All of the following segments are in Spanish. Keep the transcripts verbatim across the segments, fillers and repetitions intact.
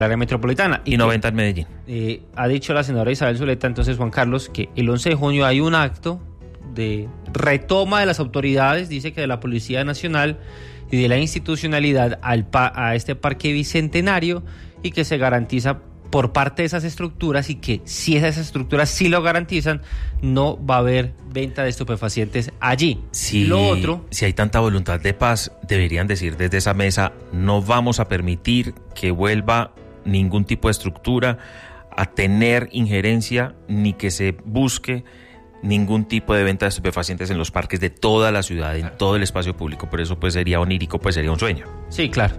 la área metropolitana. Y, y noventa en Medellín. Eh, ha dicho la senadora Isabel Zuleta, entonces, Juan Carlos, que el once de junio hay un acto de retoma de las autoridades, dice que de la Policía Nacional y de la institucionalidad al pa- a este parque bicentenario, y que se garantiza por parte de esas estructuras, y que si esas estructuras sí lo garantizan, no va a haber venta de estupefacientes allí. Si, lo otro, si hay tanta voluntad de paz, deberían decir desde esa mesa: no vamos a permitir que vuelva ningún tipo de estructura a tener injerencia, ni que se busque ningún tipo de venta de estupefacientes en los parques de toda la ciudad, en todo el espacio público. Por eso pues sería onírico, pues sería un sueño. Sí, claro.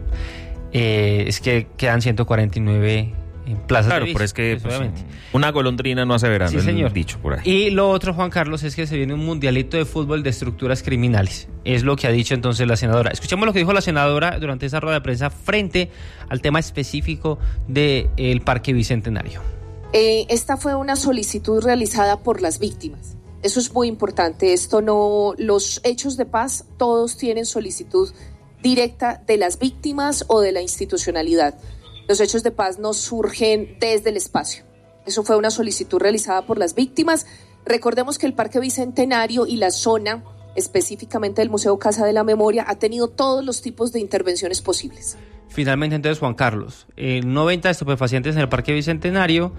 Eh, es que quedan ciento cuarenta y nueve en plazas claro, de pero es que pues, pues, una golondrina no hace verano, sí, señor. Dicho por ahí. Y lo otro, Juan Carlos, es que se viene un mundialito de fútbol de estructuras criminales. Es lo que ha dicho entonces la senadora. Escuchemos lo que dijo la senadora durante esa rueda de prensa frente al tema específico del Parque Bicentenario. Eh, esta fue una solicitud realizada por las víctimas. Eso es muy importante. Esto no, los hechos de paz, todos tienen solicitud directa de las víctimas o de la institucionalidad. Los hechos de paz no surgen desde el espacio. Eso fue una solicitud realizada por las víctimas. Recordemos que el Parque Bicentenario y la zona, específicamente del Museo Casa de la Memoria, ha tenido todos los tipos de intervenciones posibles. Finalmente, entonces, Juan Carlos, eh, no venta de estupefacientes en el Parque Bicentenario,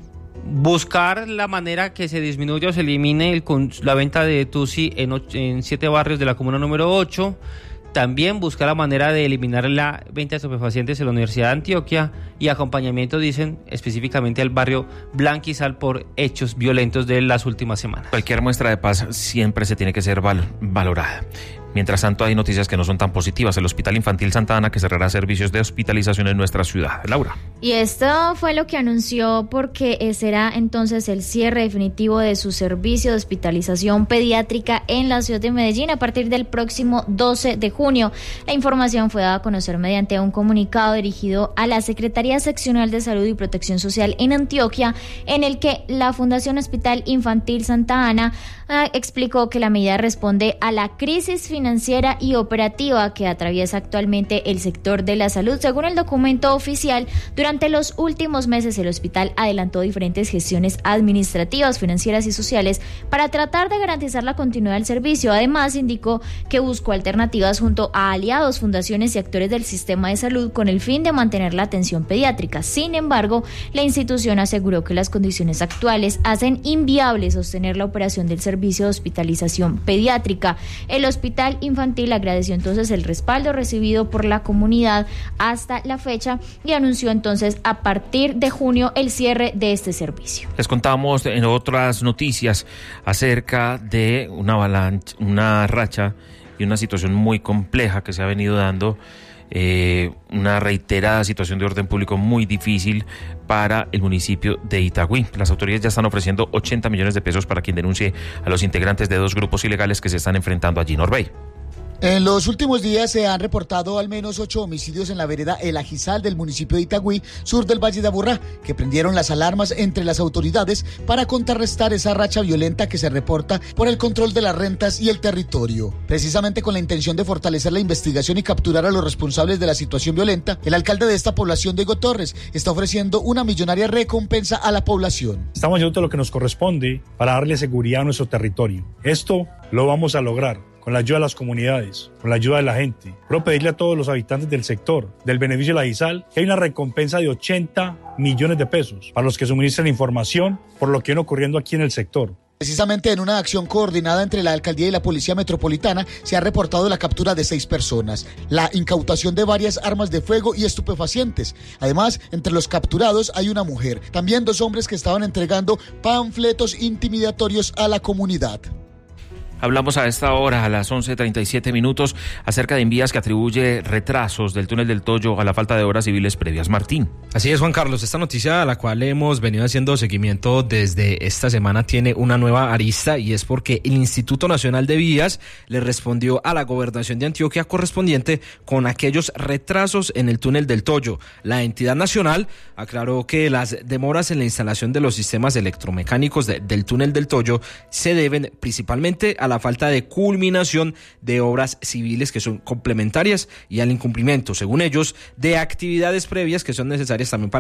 buscar la manera que se disminuya o se elimine el, la venta de Tusi en, ocho, en siete barrios de la comuna número ocho. También buscar la manera de eliminar la venta de estupefacientes en la Universidad de Antioquia, y acompañamiento, dicen, específicamente al barrio Blanquizal por hechos violentos de las últimas semanas. Cualquier muestra de paz siempre se tiene que ser val- valorada. Mientras tanto, hay noticias que no son tan positivas. El Hospital Infantil Santa Ana, que cerrará servicios de hospitalización en nuestra ciudad. Laura. Y esto fue lo que anunció, porque será entonces el cierre definitivo de su servicio de hospitalización pediátrica en la ciudad de Medellín a partir del próximo doce de junio. La información fue dada a conocer mediante un comunicado dirigido a la Secretaría Seccional de Salud y Protección Social en Antioquia, en el que la Fundación Hospital Infantil Santa Ana eh, explicó que la medida responde a la crisis financiera y operativa que atraviesa actualmente el sector de la salud. Según el documento oficial, durante los últimos meses el hospital adelantó diferentes gestiones administrativas, financieras y sociales para tratar de garantizar la continuidad del servicio. Además, indicó que buscó alternativas junto a aliados, fundaciones y actores del sistema de salud con el fin de mantener la atención pediátrica. Sin embargo, la institución aseguró que las condiciones actuales hacen inviable sostener la operación del servicio de hospitalización pediátrica. El hospital infantil agradeció entonces el respaldo recibido por la comunidad hasta la fecha y anunció entonces a partir de junio el cierre de este servicio. Les contamos en otras noticias acerca de una avalancha, una racha y una situación muy compleja que se ha venido dando, eh, una reiterada situación de orden público muy difícil para el municipio de Itagüí. Las autoridades ya están ofreciendo ochenta millones de pesos para quien denuncie a los integrantes de dos grupos ilegales que se están enfrentando allí. Norbey. En los últimos días se han reportado al menos ocho homicidios en la vereda El Ajizal del municipio de Itagüí, sur del Valle de Aburrá, que prendieron las alarmas entre las autoridades para contrarrestar esa racha violenta que se reporta por el control de las rentas y el territorio. Precisamente con la intención de fortalecer la investigación y capturar a los responsables de la situación violenta, el alcalde de esta población, Diego Torres, está ofreciendo una millonaria recompensa a la población. Estamos haciendo lo que nos corresponde para darle seguridad a nuestro territorio. Esto lo vamos a lograr con la ayuda de las comunidades, con la ayuda de la gente. Quiero pedirle a todos los habitantes del sector, del beneficio de la Ajizal, que hay una recompensa de ochenta millones de pesos para los que suministren información por lo que viene ocurriendo aquí en el sector. Precisamente en una acción coordinada entre la Alcaldía y la Policía Metropolitana se ha reportado la captura de seis personas, la incautación de varias armas de fuego y estupefacientes. Además, entre los capturados hay una mujer, también dos hombres que estaban entregando panfletos intimidatorios a la comunidad. Hablamos a esta hora, a las once treinta y siete minutos, acerca de Invías, que atribuye retrasos del túnel del Toyo a la falta de obras civiles previas. Martín. Así es, Juan Carlos. Esta noticia a la cual hemos venido haciendo seguimiento desde esta semana tiene una nueva arista, y es porque el Instituto Nacional de Vías le respondió a la Gobernación de Antioquia correspondiente con aquellos retrasos en el túnel del Toyo. La entidad nacional aclaró que las demoras en la instalación de los sistemas electromecánicos de, del túnel del Toyo se deben principalmente a la falta de culminación de obras civiles que son complementarias y al incumplimiento, según ellos, de actividades previas que son necesarias también para